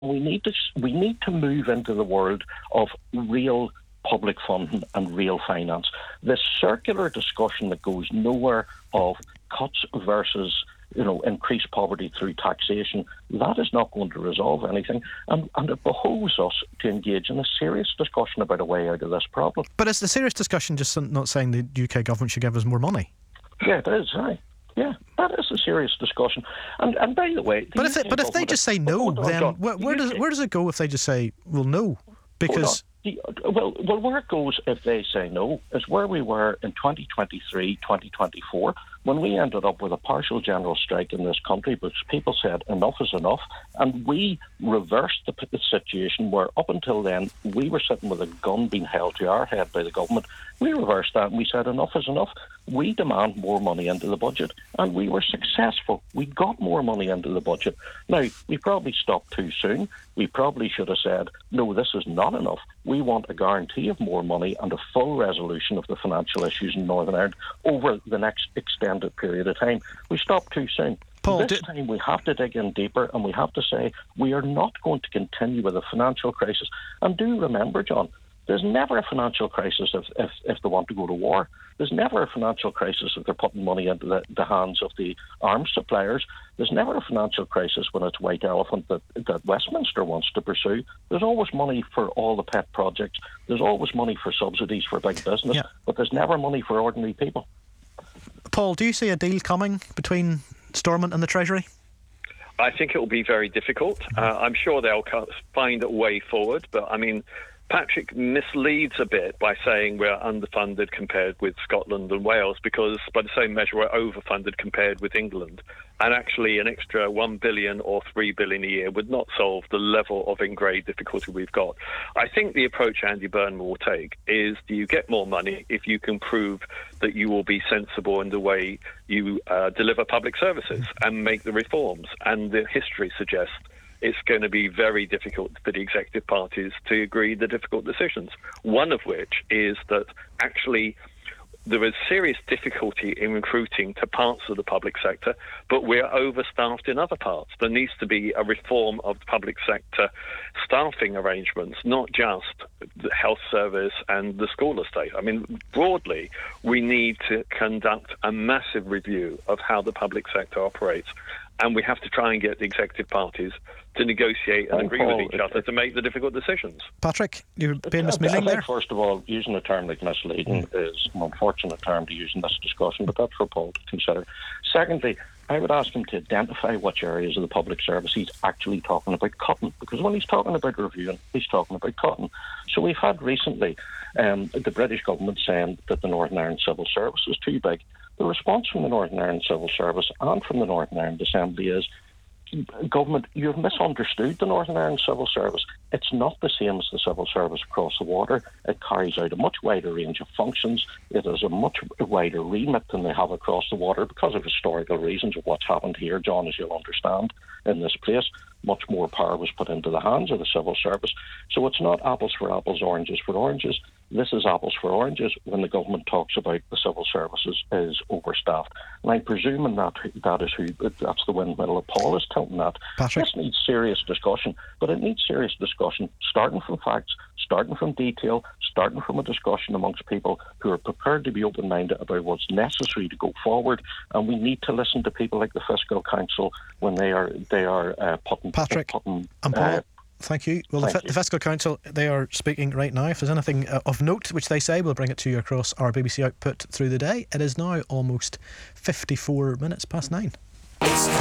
We need to move into the world of real public funding and real finance. This circular discussion that goes nowhere of cuts versus increased poverty through taxation, that is not going to resolve anything. And it behoves us to engage in a serious discussion about a way out of this problem. But is the serious discussion just not saying the UK government should give us more money? Yeah, it is, aye. Yeah, that is a serious discussion. And by the way... But if they just say no, then where does it go if they just say, well, no? Because... Well, where it goes if they say no is where we were in 2023, 2024, when we ended up with a partial general strike in this country because people said enough is enough, and we reversed the situation where up until then we were sitting with a gun being held to our head by the government. We reversed that and we said enough is enough. We demand more money into the budget, and we were successful. We got more money into the budget. Now, we probably stopped too soon. We probably should have said, no, this is not enough. We want a guarantee of more money and a full resolution of the financial issues in Northern Ireland over the next extended period of time. We stopped too soon. Paul, this time we have to dig in deeper, and we have to say we are not going to continue with a financial crisis. And do remember, John, there's never a financial crisis if they want to go to war. There's never a financial crisis if they're putting money into the hands of the arms suppliers. There's never a financial crisis when it's white elephant that Westminster wants to pursue. There's always money for all the pet projects. There's always money for subsidies for big business, but there's never money for ordinary people. Paul, do you see a deal coming between Stormont and the Treasury? I think it will be very difficult. I'm sure they'll find a way forward, but I mean, Patrick misleads a bit by saying we're underfunded compared with Scotland and Wales, because by the same measure we're overfunded compared with England. And actually an extra $1 billion or $3 billion a year would not solve the level of in-grade difficulty we've got. I think the approach Andy Burnham will take is, do you get more money if you can prove that you will be sensible in the way you deliver public services and make the reforms? And the history suggests it's going to be very difficult for the executive parties to agree the difficult decisions, one of which is that actually there is serious difficulty in recruiting to parts of the public sector, but we're overstaffed in other parts. There needs to be a reform of the public sector staffing arrangements, not just the health service and the school estate. I mean, broadly, we need to conduct a massive review of how the public sector operates, and we have to try and get the executive parties to negotiate and agree with each other to make the difficult decisions. Patrick, you're being misleading there? First of all, using a term like misleading is an unfortunate term to use in this discussion, but that's for Paul to consider. Secondly, I would ask him to identify which areas of the public service he's actually talking about cutting, because when he's talking about reviewing, he's talking about cutting. So we've had recently the British government saying that the Northern Ireland Civil Service is too big. The response from the Northern Ireland Civil Service and from the Northern Ireland Assembly is, government, you've misunderstood the Northern Ireland Civil Service. It's not the same as the civil service across the water. It carries out a much wider range of functions. It has a much wider remit than they have across the water because of historical reasons of what's happened here, John, as you'll understand, in this place. Much more power was put into the hands of the civil service. So it's not apples for apples, oranges for oranges. This is apples for oranges when the government talks about the civil services is overstaffed. And I'm presuming that's the windmill that Paul is tilting at. Patrick? This needs serious discussion, but it needs serious discussion starting from facts, starting from detail, starting from a discussion amongst people who are prepared to be open-minded about what's necessary to go forward. And we need to listen to people like the Fiscal Council when they are putting... Patrick and Paul, thank you. Well, the Fiscal Council, they are speaking right now. If there's anything of note which they say, we'll bring it to you across our BBC output through the day. It is now almost 54 minutes past 9.